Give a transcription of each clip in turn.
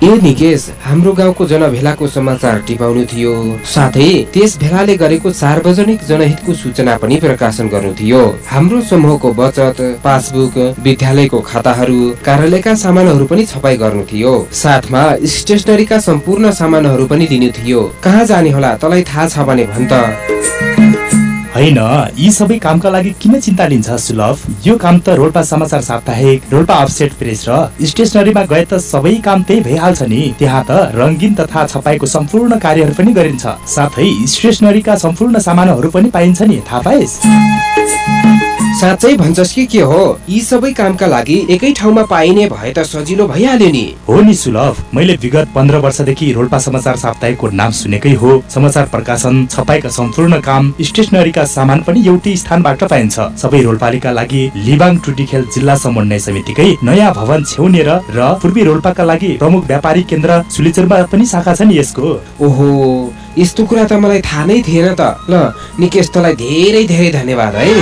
ए निकेश, हाम्रो गाउँको जनभेलाको समाचार टिपाउनु थियो, साथै त्यस भेलाले गरेको सार्वजनिक जनहितको सूचना पनि प्रकाशन गर्नु थियो। हाम्रो समूहको बचत, पासबुक, विद्यालयको खाताहरू, कार्यालयका सामानहरू पनि छपाई गर्नु थियो। साथमा स्टेशनरीका सम्पूर्ण सामानहरू पनि दिनु थियो। कहाँ जाने होला, तँलाई थाहा छ भने भन् त। हैन, यी सबै कामका लागि किन चिन्ता लिन्छ सुलभ? यो काम त रोल्पा समाचार साप्ताहिक, रोल्पा अफसेट प्रेस र स्टेशनरीमा गए त सबै काम त्यही भइहाल्छ नि। त्यहाँ त रंगीन तथा छपाईको सम्पूर्ण कार्यहरू पनि गरिन्छ। साथै स्टेशनरीका सम्पूर्ण सामानहरू पनि पाइन्छ नि, थाहा पाइस्? साँच्चै भन्छस् कि के हो? यी सबै कामका लागि एकै ठाउँमा पाइने भए त सजिलो भइहाल्यो नि। हो नि सुलभ, मैले विगत 15 वर्षदेखि रोल्पा समाचार साप्ताहिकको नाम सुनेकै हो। समाचार प्रकाशन, छपाईका सम्पूर्ण काम, स्टेशनरीका सामान पनि एउटै स्थानबाट पाइन्छ। सबै रोल्पालीका लागि लिबाङ टुटीखेल जिल्ला समन्वय समितिकै नयाँ भवन छेउनेर र पूर्वी रोल्पाका लागि प्रमुख व्यापारी केन्द्र सुलिचरमा पनि शाखा छ नि यसको। ओहो, यस्तो कुरा त मलाई थाहा नै थिएन त। ल निकेश, तँलाई धेरै धेरै धन्यवाद है।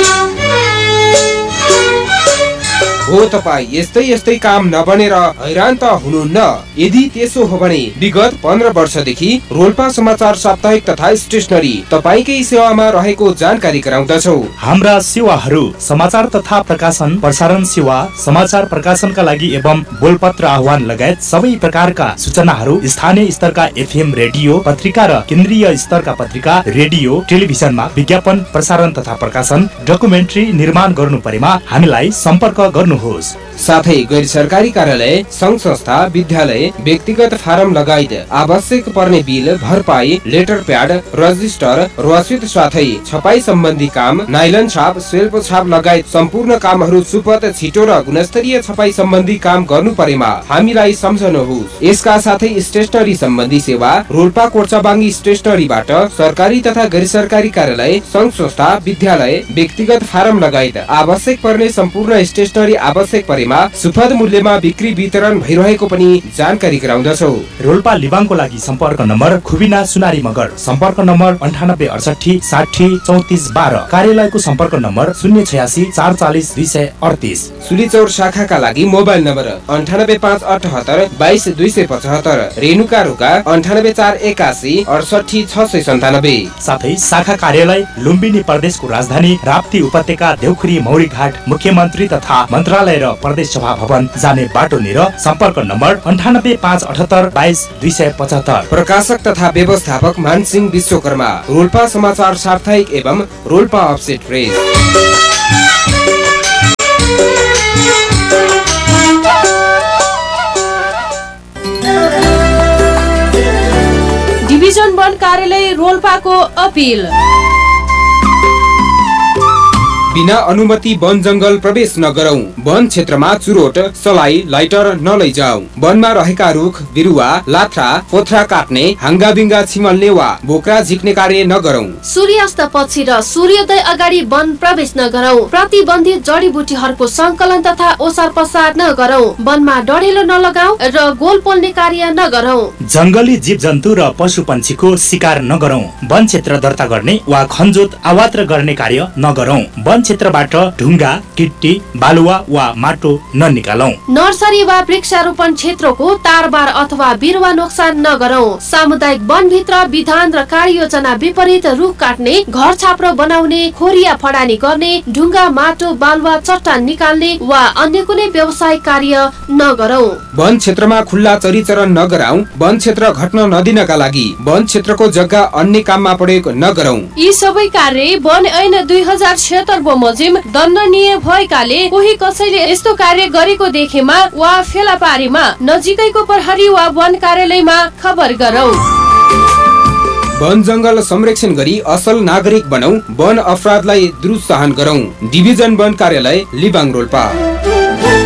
हो तपाईँ यस्तै यस्तै काम नबनेर हैरान त हुनुहुन्न? यदि त्यसो हो भने विगत 15 वर्षदेखि रोल्पा समाचार साप्ताहिक तथा स्टेशनरी तपाईकै सेवामा रहेको जानकारी गराउँदछौ। हाम्रा सेवाहरू समाचार तथा प्रकाशन, प्रसारण सेवा, समाचार प्रकाशनका लागि एवं बोलपत्र आह्वान लगायत सबै प्रकारका सूचनाहरू स्थानीय स्तरका एफएम रेडियो, पत्रिका र केन्द्रीय स्तरका पत्रिका, रेडियो, टेलिभिजनमा विज्ञापन, प्रसारण तथा प्रकाशन, डकुमेन्ट्री निर्माण गर्नु परेमा हामीलाई सम्पर्क गर्नु। साथै गैर सरकारी कार्यालय, संघ संस्था, विद्यालय, व्यक्तिगत फारम लगायत आवश्यक पर्ने बिल, भरपाई, लेटर प्याड, रजिस्टर, रसिद साथै छपाई सम्बन्धी काम, नाइलन छाप, सेल्फ छाप लगायत सम्पूर्ण कामहरू सुपथ, छिटो र गुणस्तरीय छपाई सम्बन्धी काम गर्नु परेमा हामीलाई सम्झनुहोस्। यसका साथै स्टेशनरी सम्बन्धी सेवा रोल्पा कोर्चाबाङ्गी स्टेशनरीबाट सरकारी तथा गैर सरकारी कार्यालय, संघ संस्था, विद्यालय, व्यक्तिगत फारम लगायत आवश्यक पर्ने सम्पूर्ण स्टेशनरी आवश्यक परेमा सुपथ मूल्यमा बिक्री वितरण भइरहेको पनि जानकारी गराउँदछौ। रोल्पा लिबाङको लागि सम्पर्क नम्बर खुबिना सुनारी मगर, सम्पर्क नम्बर 9868 60 34 12, कार्यालयको सम्पर्क नम्बर 086 440 238। सुलिचौर शाखाका लागि मोबाइल नम्बर 98578 22 275, रेणुका रुका 98481 68 697। साथै शाखा कार्यालय लुम्बिनी प्रदेशको राजधानी राप्ती उपत्यका देउखुरी मौरी घाट, मुख्यमन्त्री तथा मन्त्रालय र प्रदेश सभा भवन जाने बाटो निर सम्पर्क नम्बर 98578 22 275। प्रकाशक तथा व्यवस्थापक मानसिंह विश्वकर्मा, रोल्पा समाचार साप्ताहिक एवं रोल्पा अफसेट प्रेस। डिभिजन 1 कार्यालय रोल्पाको अपिल। बिना अनुमति वन जंगल प्रवेश नगरौं। वन क्षेत्रमा चुरोट, सलाई, लाइटर नलैजाऊ। वनमा रहेका रुख, बिरुवा, लात्रा, पोथ्रा काट्ने, हाङ्गाबिङ्गा छिमल्ने वा बोक्रा झिक्ने कार्य नगरौं। सूर्यास्त पछि र सूर्योदय अगाडि वन प्रवेश नगरौं। प्रतिबन्धित जडीबुटीहरूको संकलन तथा ओसार पसार नगरौं। वनमा डढेलो नलगाऊ र गोल पोल्ने कार्य नगरौं। जंगली जीव जन्तु र पशु पन्छीको शिकार नगरौं। वन क्षेत्र दर्ता गर्ने वा खनजोत अवात्र गर्ने कार्य नगरौं। वन क्षेत्रबाट ढुङ्गा, गिट्टी, बालुवा वा माटो ननिकालौं। नर्सरी वा वृक्षारोपण क्षेत्रको तारबार अथवा बिरुवा नोक्सान नगरौं। सामुदायिक वनभित्र विधान र कार्ययोजना विपरीत रुख काट्ने, घर छाप्रो बनाउने, खोरिया फडानी गर्ने, ढुङ्गा, माटो, बालुवा, चट्टान निकाल्ने वा अन्य कुनै व्यवसायिक कार्य नगरौं। वन क्षेत्रमा खुल्ला चरीचरण नगराऊ। वन क्षेत्र घट्न नदिनका लागि वन क्षेत्रको जग्गा अन्य काममा प्रयोग नगरौं। यी सबै कार्य वन ऐन 2076 बमोजिम दण्डनीय भएकाले कोही कसैले यस्तो कार्य गरेको देखेमा वा फेला पारेमा नजिकैको प्रहरी वा वन कार्यालयमा खबर गरौं। वन जंगल संरक्षण गरी असल नागरिक बनौ। वन अपराधलाई द्रुत सहन गरौं। डिभिजन 1 कार्यालय लिबाङ रोल्पा।